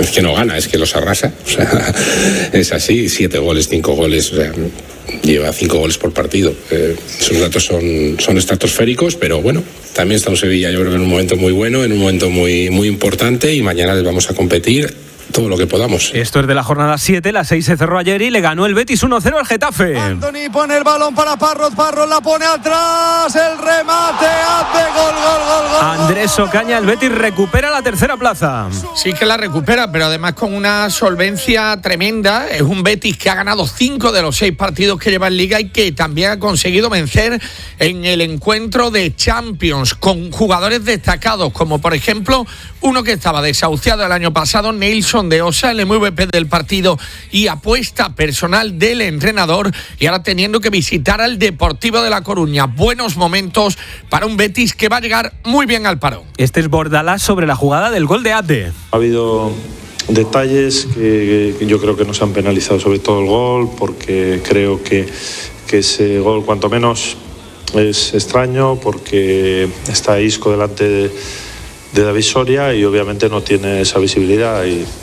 es que no gana, es que los arrasa. O sea, es así, 7 goles, 5 goles, o sea, lleva 5 goles por partido. Esos datos son estratosféricos, pero bueno, también está un Sevilla, yo creo que en un momento muy bueno, en un momento muy, muy importante, y mañana les vamos a competir todo lo que podamos. Esto es de la jornada 7, la 6 se cerró ayer y le ganó el Betis 1-0 al Getafe. Antony pone el balón para Parros la pone atrás, el remate, hace gol. Andrés Ocaña, el Betis recupera la tercera plaza. Sí que la recupera, pero además con una solvencia tremenda. Es un Betis que ha ganado 5 de los 6 partidos que lleva en Liga y que también ha conseguido vencer en el encuentro de Champions con jugadores destacados, como por ejemplo uno que estaba desahuciado el año pasado, Neilson de Osa, el MVP del partido y apuesta personal del entrenador, y ahora teniendo que visitar al Deportivo de La Coruña. Buenos momentos para un Betis que va a llegar muy bien al parón. Este es Bordalás sobre la jugada del gol de Abde. Ha habido detalles que yo creo que nos han penalizado, sobre todo el gol, porque creo que ese gol cuanto menos es extraño, porque está Isco delante de David Soria y obviamente no tiene esa visibilidad,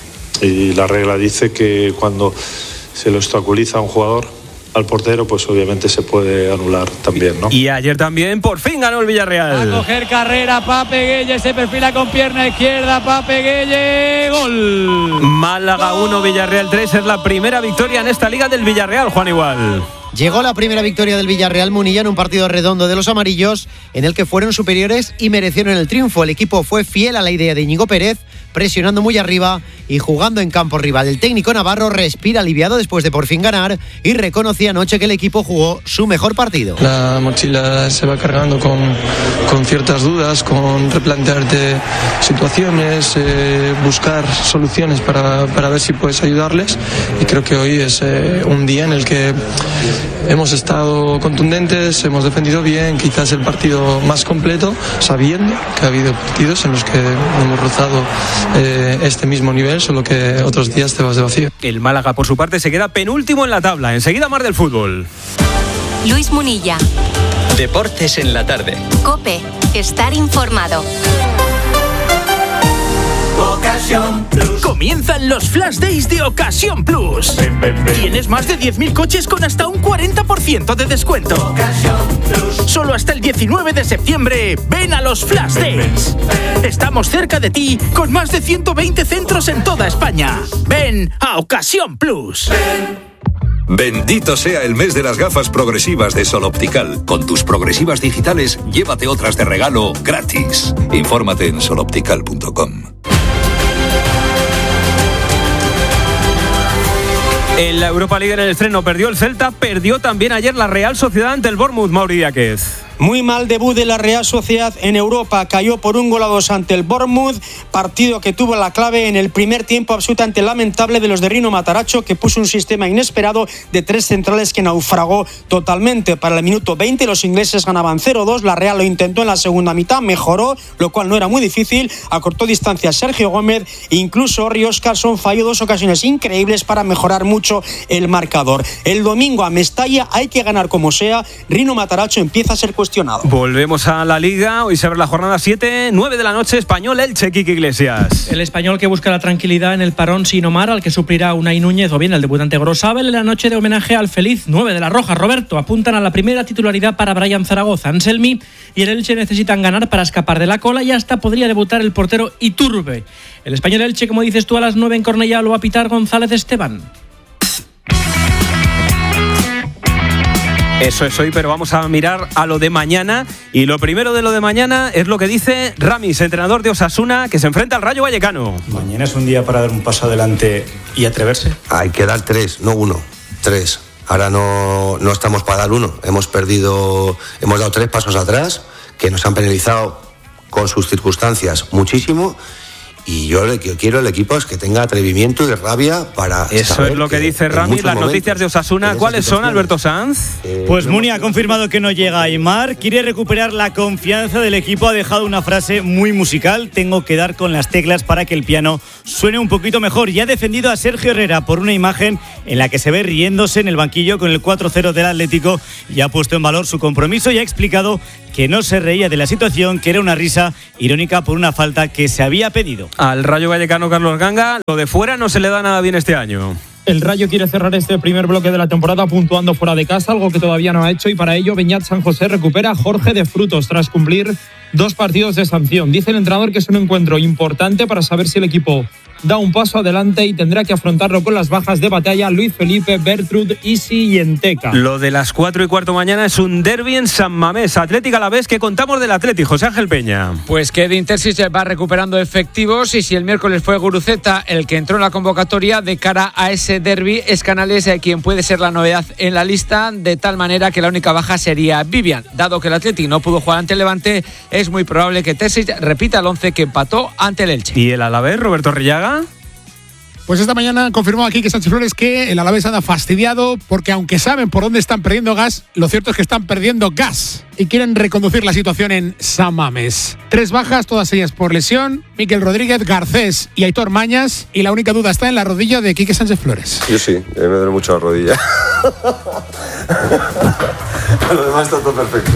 y la regla dice que cuando se lo obstaculiza a un jugador al portero, pues obviamente se puede anular también, ¿no? Y ayer también por fin ganó el Villarreal. A coger carrera Pape Gueye, se perfila con pierna izquierda, Pape Gueye, gol. Málaga 1, Villarreal 3, es la primera victoria en esta liga del Villarreal, Juan Igual. Llegó la primera victoria del Villarreal Munilla en un partido redondo de los amarillos, en el que fueron superiores y merecieron el triunfo. El equipo fue fiel a la idea de Íñigo Pérez, presionando muy arriba y jugando en campo rival. El técnico navarro respira aliviado después de por fin ganar y reconocía anoche que el equipo jugó su mejor partido. La mochila se va cargando con ciertas dudas, con replantearte situaciones, buscar soluciones para ver si puedes ayudarles, y creo que hoy es un día en el que hemos estado contundentes, hemos defendido bien, quizás el partido más completo, sabiendo que ha habido partidos en los que hemos rozado este mismo nivel, solo que otros días te vas de vacío. El Málaga, por su parte, se queda penúltimo en la tabla. Enseguida más del fútbol. Luis Munilla. Deportes en la tarde. COPE. Estar informado. Ocasión Plus. Comienzan los Flash Days de Ocasión Plus. Tienes más de 10.000 coches con hasta un 40% de descuento. Ocasión Plus. Solo hasta el 19 de septiembre. Ven a los Flash Days. Estamos cerca de ti con más de 120 centros en toda España. Ven a Ocasión Plus. Bendito sea el mes de las gafas progresivas de Sol Optical. Con tus progresivas digitales, llévate otras de regalo gratis. Infórmate en soloptical.com. En la Europa League, en el estreno, perdió el Celta, perdió también ayer la Real Sociedad ante el Bournemouth, Mauri Díaz. Muy mal debut de la Real Sociedad en Europa, cayó por 1-2 ante el Bournemouth, partido que tuvo la clave en el primer tiempo absolutamente lamentable de los de Rino Mataracho, que puso un sistema inesperado de 3 centrales que naufragó totalmente. Para el minuto 20 los ingleses ganaban 0-2, la Real lo intentó en la segunda mitad, mejoró, lo cual no era muy difícil, acortó distancia Sergio Gómez, incluso Ori Óscarson falló 2 ocasiones increíbles para mejorar mucho el marcador. El domingo a Mestalla hay que ganar como sea, Rino Mataracho empieza a ser cuestionado. Volvemos a la Liga, hoy se abre la jornada 7, 9 de la noche, Español Elche, Quique Iglesias. El Español que busca la tranquilidad en el parón sin Omar, al que suplirá Unai Núñez o bien el debutante Grosabel en la noche de homenaje al feliz 9 de la Roja. Roberto, apuntan a la primera titularidad para Brian Zaragoza. Anselmi y el Elche necesitan ganar para escapar de la cola y hasta podría debutar el portero Iturbe. El Español Elche, como dices tú, a las 9 en Cornellá lo va a pitar González Esteban. Eso es hoy, pero vamos a mirar a lo de mañana. Y lo primero de lo de mañana es lo que dice Ramis, entrenador de Osasuna, que se enfrenta al Rayo Vallecano. Mañana es un día para dar un paso adelante y atreverse. Hay que dar 3, no 1, 3. Ahora no estamos para dar 1. Hemos dado 3 pasos atrás, que nos han penalizado con sus circunstancias muchísimo. Y yo lo que quiero el equipo es que tenga atrevimiento y rabia para... Eso es lo que dice Rami. Las noticias de Osasuna, ¿cuáles son, Alberto Sanz? Pues Muni ha confirmado que no llega Aimar, quiere recuperar la confianza del equipo, ha dejado una frase muy musical: tengo que dar con las teclas para que el piano suene un poquito mejor, y ha defendido a Sergio Herrera por una imagen en la que se ve riéndose en el banquillo con el 4-0 del Atlético, y ha puesto en valor su compromiso y ha explicado que no se reía de la situación, que era una risa irónica por una falta que se había pedido. Al Rayo Vallecano, Carlos Ganga, lo de fuera no se le da nada bien este año. El Rayo quiere cerrar este primer bloque de la temporada puntuando fuera de casa, algo que todavía no ha hecho, y para ello Beñat San José recupera a Jorge de Frutos tras cumplir 2 partidos de sanción. Dice el entrenador que es un encuentro importante para saber si el equipo da un paso adelante y tendrá que afrontarlo con las bajas de batalla Luis Felipe, Bertrud, Isi y Enteca. Lo de las 4:15 mañana es un derbi en San Mamés. Atlético Alavés, que contamos del Atleti, José Ángel Peña. Pues que Edin Terzic va recuperando efectivos, y si el miércoles fue Guruceta el que entró en la convocatoria de cara a ese derbi, es Canales quien puede ser la novedad en la lista, de tal manera que la única baja sería Vivian. Dado que el Atleti no pudo jugar ante el Levante, es muy probable que Terzic repita el 11 que empató ante el Elche. ¿Y el Alavés, Roberto Rillaga? Pues esta mañana confirmó aquí que Sánchez Flores que el Alavés anda fastidiado porque aunque saben por dónde están perdiendo gas, lo cierto es que están perdiendo gas y quieren reconducir la situación en San Mamés. 3 bajas, todas ellas por lesión: Miquel Rodríguez, Garcés y Aitor Mañas, y la única duda está en la rodilla de Quique Sánchez Flores. Yo sí, me duele mucho la rodilla. Lo demás está todo perfecto.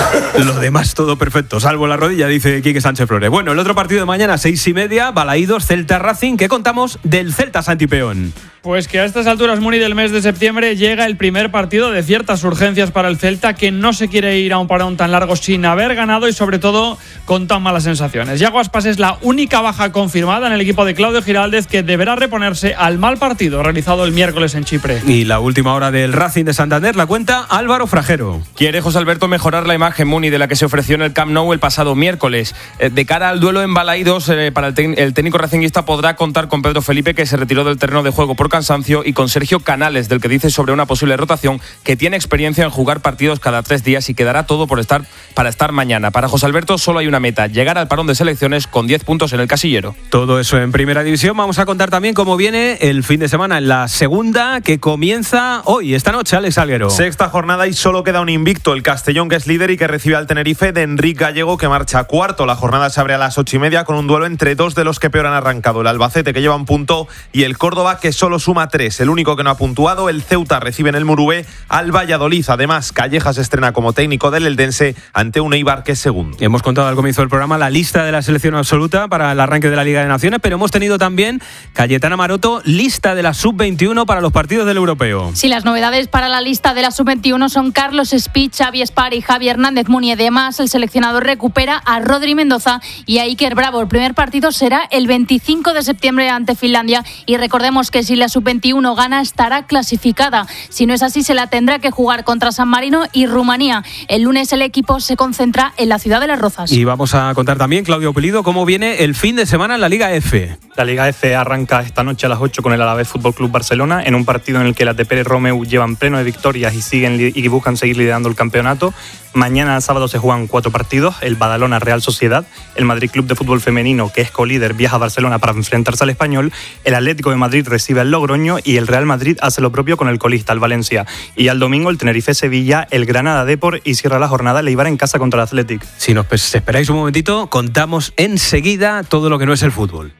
Lo demás todo perfecto, salvo la rodilla, dice Quique Sánchez Flores. Bueno, el otro partido de mañana, 6:30, Balaídos, Celta Racing. ¿Qué contamos del Celta, Santi Peón? Pues que a estas alturas, Muni, del mes de septiembre llega el primer partido de ciertas urgencias para el Celta, que no se quiere ir a un parón tan largo sin haber ganado y sobre todo con tan malas sensaciones. Yago Aspas es la única baja confirmada en el equipo de Claudio Giraldez, que deberá reponerse al mal partido realizado el miércoles en Chipre. Y la última hora del Racing de Santander la cuenta Álvaro Frajero. Quiere José Alberto mejorar la imagen, Muni, de la que se ofreció en el Camp Nou el pasado miércoles. De cara al duelo en Balaídos, para el técnico racinguista podrá contar con Pedro Felipe, que se retiró del terreno de juego por cansancio, y con Sergio Canales, del que dice sobre una posible rotación que tiene experiencia en jugar partidos cada 3 días y que dará todo para estar mañana. Para José Alberto solo hay una meta: llegar al parón de selecciones con 10 puntos en el casillero. Todo eso en Primera División. Vamos a contar también cómo viene el fin de semana en la segunda, que comienza hoy, esta noche, Alex Alguero. Sexta jornada y solo queda un invicto, el Castellón, que es líder y que recibe al Tenerife de Enrique Gallego, que marcha cuarto. La jornada se abre a las 8:30 con un duelo entre 2 de los que peor han arrancado: el Albacete, que lleva 1 punto, y el Córdoba, que solo suma 3. El único que no ha puntuado, el Ceuta, recibe en el Murubé al Valladolid. Además, Callejas se estrena como técnico del Eldense ante un Eibar que es segundo. Hemos contado al comienzo del programa la lista de la selección absoluta para el arranque de la Liga de Naciones, pero hemos tenido también, Cayetana Maroto, lista de la Sub-21 para los partidos del Europeo. Sí, las novedades para la lista de la Sub-21 son Carlos Spitz, Xavi Espar y Javi Hernández Muni. Además, el seleccionador recupera a Rodri Mendoza y a Iker Bravo. El primer partido será el 25 de septiembre ante Finlandia, y recordemos que si la Sub-21 gana, estará clasificada. Si no es así, se la tendrá que jugar contra San Marino y Rumanía. El lunes el equipo se concentra en la ciudad de Las Rozas. Y vamos a contar también, Claudio Pulido, cómo viene el fin de semana en la Liga F. La Liga F arranca esta noche a las 8 con el Alavés Fútbol Club Barcelona, en un partido en el que las de Pérez Romeu llevan pleno de victorias y buscan seguir liderando el campeonato. Mañana sábado se juegan 4 partidos: el Badalona Real Sociedad, el Madrid Club de Fútbol Femenino, que es colíder, viaja a Barcelona para enfrentarse al Español, el Atlético de Madrid recibe al Logroño y el Real Madrid hace lo propio con el colista, el Valencia. Y al domingo el Tenerife Sevilla, el Granada Depor, y cierra la jornada el Eibar en casa contra el Athletic. Si nos esperáis un momentito, contamos enseguida todo lo que no es el fútbol.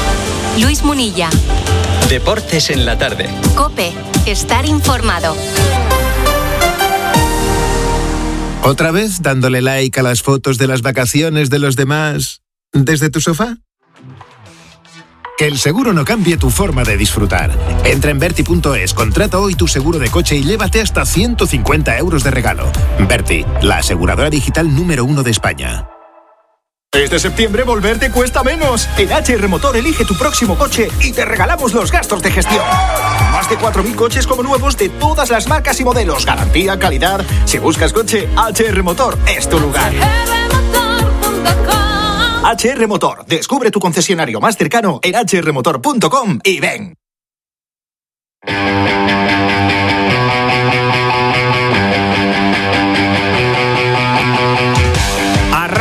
Luis Munilla. Deportes en la tarde. COPE. Estar informado. ¿Otra vez dándole like a las fotos de las vacaciones de los demás desde tu sofá? Que el seguro no cambie tu forma de disfrutar. Entra en Verti.es, contrata hoy tu seguro de coche y llévate hasta 150 euros de regalo. Verti, la aseguradora digital número 1 de España. Este septiembre volver te cuesta menos. En HR Motor elige tu próximo coche y te regalamos los gastos de gestión. Más de 4.000 coches como nuevos de todas las marcas y modelos. Garantía, calidad. Si buscas coche, HR Motor es tu lugar. HR Motor. Descubre tu concesionario más cercano en hrmotor.com y ven.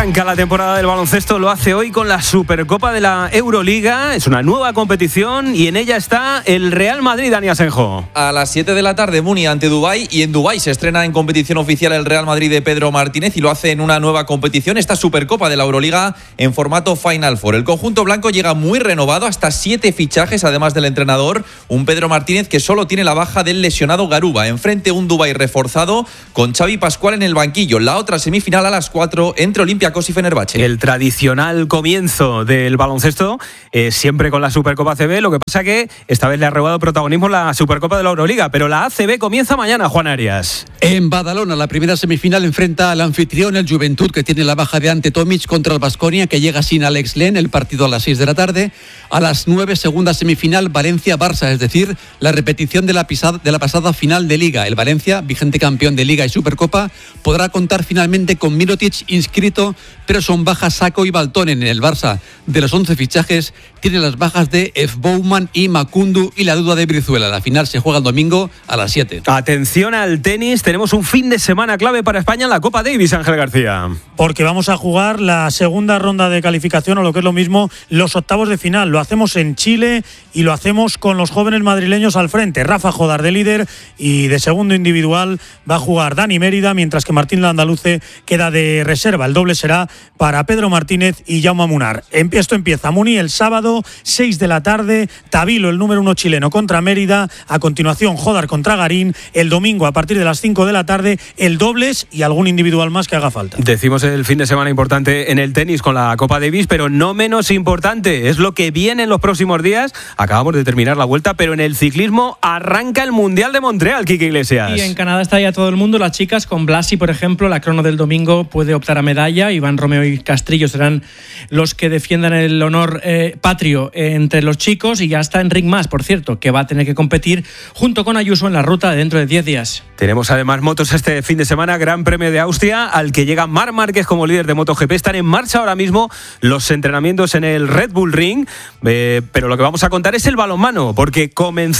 arranca la temporada del baloncesto, lo hace hoy con la Supercopa de la Euroliga. Es una nueva competición y en ella está el Real Madrid, Dani Asenjo. A las 7 de la tarde, Muni ante Dubái, y en Dubái se estrena en competición oficial el Real Madrid de Pedro Martínez y lo hace en una nueva competición, esta Supercopa de la Euroliga en formato Final Four. El conjunto blanco llega muy renovado, hasta 7 fichajes, además del entrenador, un Pedro Martínez que solo tiene la baja del lesionado Garuba. Enfrente un Dubái reforzado con Xavi Pascual en el banquillo. La otra semifinal a las 4 entre Olympiacos y Fenerbahce. El tradicional comienzo del baloncesto, siempre con la Supercopa ACB. Lo que pasa que esta vez le ha robado protagonismo la Supercopa de la Euroliga, pero la ACB comienza mañana, Juan Arias. En Badalona, la primera semifinal enfrenta al anfitrión, el Juventud, que tiene la baja de Ante Tomic, contra el Baskonia, que llega sin Alex Len. El partido a las 6 de la tarde. A las 9, segunda semifinal, Valencia-Barça, es decir, la repetición de la pasada final de Liga. El Valencia, vigente campeón de Liga y Supercopa, podrá contar finalmente con Mirotic inscrito, pero son bajas Sacco y Baltonen. En el Barça, de los 11 fichajes, tiene las bajas de F. Bowman y Macundu y la duda de Brizuela. La final se juega el domingo a las 7. Atención al tenis, tenemos un fin de semana clave para España en la Copa Davis, Ángel García. Porque vamos a jugar la segunda ronda de calificación, o lo que es lo mismo, los octavos de final. Lo hacemos en Chile y lo hacemos con los jóvenes madrileños al frente. Rafa Jodar de líder, y de segundo individual va a jugar Dani Mérida, mientras que Martín Landaluce queda de reserva. El doble será para Pedro Martínez y Jaume Munar. Esto empieza Muni el sábado, 6 de la tarde, Tabilo, el número 1 chileno, contra Mérida. A continuación, Jodar contra Garín. El domingo, a partir de las 5 de la tarde, el dobles y algún individual más que haga falta. Decimos el fin de semana importante en el tenis con la Copa Davis, pero no menos importante es lo que viene en los próximos días. Acabamos de terminar la vuelta, pero en el ciclismo arranca el Mundial de Montreal, Quique Iglesias. Y en Canadá está ya todo el mundo. Las chicas, con Blasi, por ejemplo, la crono del domingo puede optar a medalla. Iván Romeo y Castrillo serán los que defiendan el honor patrio entre los chicos. Y ya está Enric Mas, por cierto, que va a tener que competir junto con Ayuso en la ruta de dentro de 10 días. Tenemos además motos este fin de semana, Gran Premio de Austria, al que llega Marc Márquez como líder de MotoGP. Están en marcha ahora mismo los entrenamientos en el Red Bull Ring, pero lo que vamos a contar es el balonmano, porque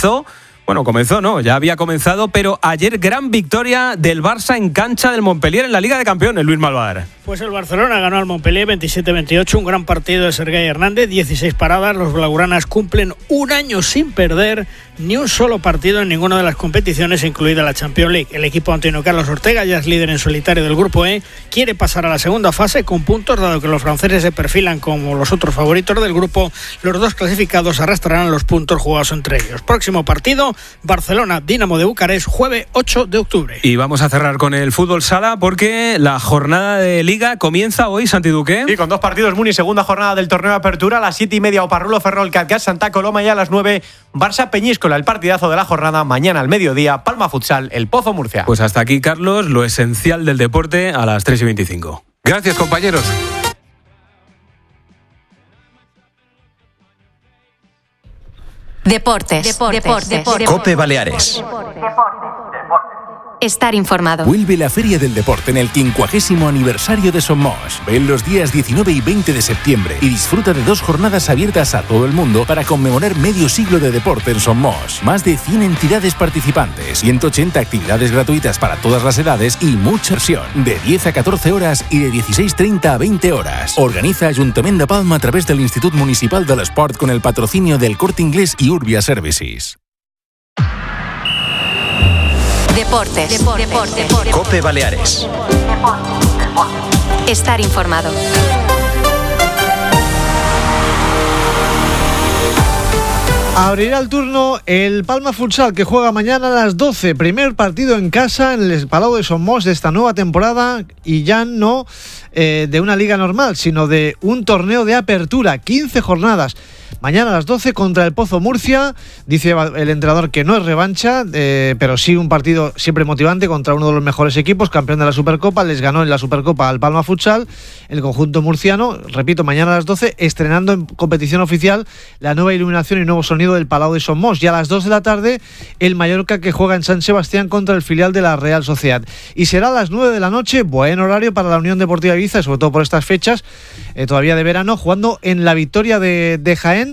ya había comenzado, pero ayer gran victoria del Barça en cancha del Montpellier en la Liga de Campeones, Luis Malvar. Pues el Barcelona ganó al Montpellier 27-28, un gran partido de Sergei Hernández, 16 paradas. Los blaugranas cumplen un año sin perder ni un solo partido en ninguna de las competiciones, incluida la Champions League. El equipo de Antonio Carlos Ortega ya es líder en solitario del Grupo E, quiere pasar a la segunda fase con puntos, dado que los franceses se perfilan como los otros favoritos del grupo. Los dos clasificados arrastrarán los puntos jugados entre ellos. Próximo partido, Barcelona-Dinamo de Bucarest, jueves 8 de octubre. Y vamos a cerrar con el fútbol sala, porque la jornada de Liga comienza hoy, Santi Duque. Sí, con 2 partidos, Muni, segunda jornada del torneo de apertura. A las 7:30, Oparrulo, Ferrol, Catgas, Santa Coloma, y a las 9, Barça Peñíscola. El partidazo de la jornada, mañana al mediodía, Palma Futsal, El Pozo, Murcia. Pues hasta aquí, Carlos, lo esencial del deporte a las 3:25. Gracias, compañeros. Deportes. COPE Baleares. Estar informado. Vuelve la Feria del Deporte en el 50º aniversario de Somos. Ven los días 19 y 20 de septiembre y disfruta de 2 jornadas abiertas a todo el mundo para conmemorar medio siglo de deporte en Somos. Más de 100 entidades participantes, 180 actividades gratuitas para todas las edades y mucha acción. De 10 a 14 horas y de 16:30 a 20 horas. Organiza Ayuntamiento de Palma a través del Institut Municipal del Esport con el patrocinio del Corte Inglés y Urbia Services. Deportes. COPE Baleares. Estar informado. Abrirá el turno el Palma Futsal, que juega mañana a las 12. Primer partido en casa en el Palau de Somos de esta nueva temporada, y ya no de una liga normal, sino de un torneo de apertura, 15 jornadas. Mañana a las 12 contra el Pozo Murcia. Dice el entrenador que no es revancha, pero sí un partido siempre motivante contra uno de los mejores equipos, campeón de la Supercopa. Les ganó en la Supercopa al Palma Futsal, el conjunto murciano. Repito, mañana a las 12, estrenando en competición oficial la nueva iluminación y nuevo sonido del Palau de Somos. Y a las 2 de la tarde, el Mallorca, que juega en San Sebastián contra el filial de la Real Sociedad. Y será a las 9 de la noche, buen horario para la Unión Deportiva Ibiza, sobre todo por estas fechas, todavía de verano, jugando en la Victoria de Jaén.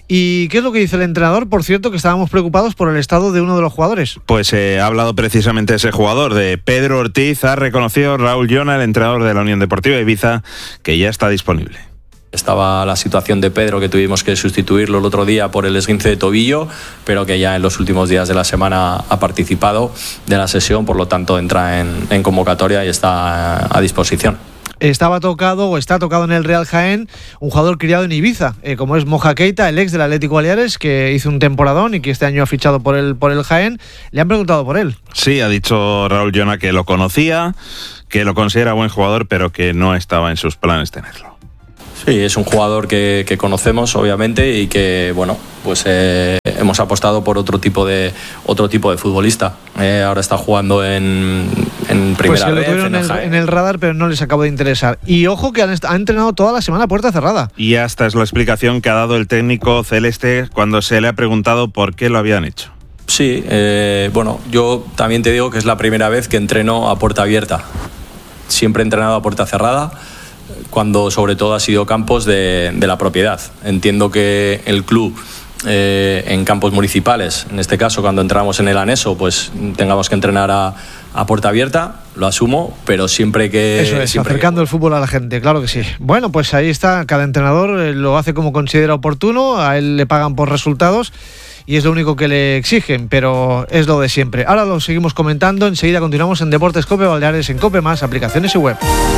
¿Y qué es lo que dice el entrenador? Por cierto, que estábamos preocupados por el estado de uno de los jugadores. Pues ha hablado precisamente ese jugador, de Pedro Ortiz. Ha reconocido Raúl Llona, el entrenador de la Unión Deportiva Ibiza, que ya está disponible. Estaba la situación de Pedro, que tuvimos que sustituirlo el otro día por el esguince de tobillo, pero que ya en los últimos días de la semana ha participado de la sesión, por lo tanto entra en convocatoria y está a disposición. Está tocado en el Real Jaén un jugador criado en Ibiza, como es Moja Keita, el ex del Atlético Baleares, que hizo un temporadón y que este año ha fichado por el Jaén. Le han preguntado por él. Sí, ha dicho Raúl Llona que lo conocía, que lo considera buen jugador, pero que no estaba en sus planes tenerlo. Sí, es un jugador que conocemos, obviamente, y que, bueno, pues hemos apostado por otro tipo de futbolista. Ahora está jugando en primera pues vez. Lo tuvieron en el radar, pero no les acabó de interesar. Y ojo que ha entrenado toda la semana a puerta cerrada. Y esta es la explicación que ha dado el técnico celeste cuando se le ha preguntado por qué lo habían hecho. Sí, bueno, yo también te digo que es la primera vez que entreno a puerta abierta. Siempre he entrenado a puerta cerrada, cuando sobre todo ha sido campos de la propiedad. Entiendo que el club en campos municipales, en este caso cuando entramos en el Aneso, pues tengamos que entrenar a puerta abierta, lo asumo, pero siempre que... Eso es, siempre acercando el fútbol a la gente, claro que sí. Bueno, pues ahí está, cada entrenador lo hace como considera oportuno, a él le pagan por resultados y es lo único que le exigen, pero es lo de siempre. Ahora lo seguimos comentando, enseguida continuamos en Deportes COPE Baleares, en COPE+, aplicaciones y web.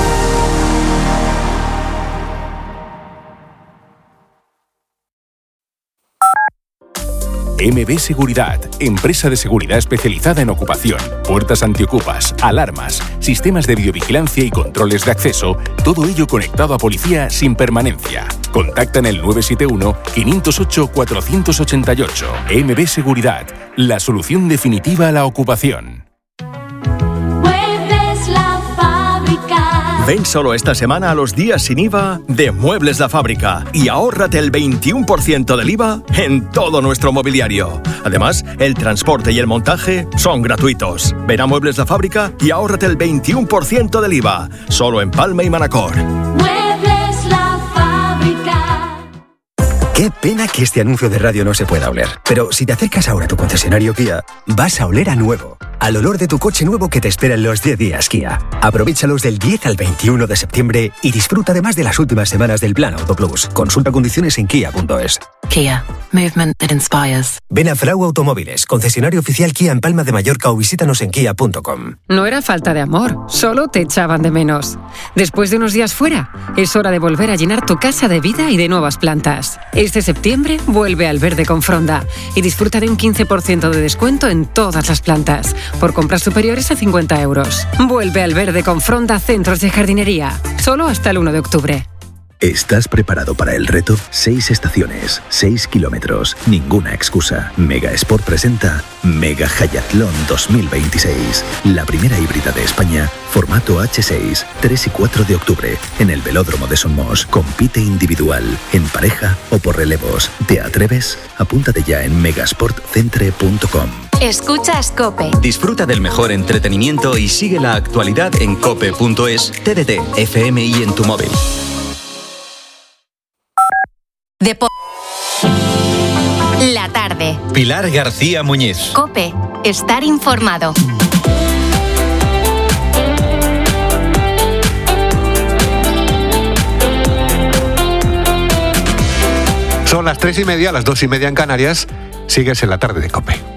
MB Seguridad, empresa de seguridad especializada en ocupación, puertas antiocupas, alarmas, sistemas de videovigilancia y controles de acceso, todo ello conectado a policía sin permanencia. Contacta en el 971-508-488. MB Seguridad, la solución definitiva a la ocupación. Ven solo esta semana a los días sin IVA de Muebles La Fábrica y ahórrate el 21% del IVA en todo nuestro mobiliario. Además, el transporte y el montaje son gratuitos. Ven a Muebles La Fábrica y ahórrate el 21% del IVA, solo en Palma y Manacor. Muebles La Fábrica. Qué pena que este anuncio de radio no se pueda oler. Pero si te acercas ahora a tu concesionario Kia, vas a oler a nuevo. Al olor de tu coche nuevo que te espera en los 10 días Kia. Aprovéchalos del 10 al 21 de septiembre y disfruta además de las últimas semanas del Plan Auto Plus. Consulta condiciones en kia.es. Kia. Movement that inspires. Ven a Frau Automóviles, concesionario oficial Kia en Palma de Mallorca, o visítanos en kia.com. No era falta de amor, solo te echaban de menos. Después de unos días fuera, es hora de volver a llenar tu casa de vida y de nuevas plantas. Este septiembre vuelve al verde con Fronda y disfruta de un 15% de descuento en todas las plantas, por compras superiores a 50 euros. Vuelve al verde con Fronda Centros de Jardinería, solo hasta el 1 de octubre. ¿Estás preparado para el reto? 6 estaciones, 6 kilómetros, ninguna excusa. Mega Sport presenta Mega Hayatlón 2026. La primera híbrida de España, formato H6, 3 y 4 de octubre, en el Velódromo de Somos. Compite individual, en pareja o por relevos. ¿Te atreves? Apúntate ya en megasportcentre.com. Escuchas COPE. Disfruta del mejor entretenimiento y sigue la actualidad en cope.es, TDT, FM y en tu móvil. La tarde. Pilar García Muñiz. COPE. Estar informado. Son las 3:30, las 2:30 en Canarias. Sigues en la tarde de COPE.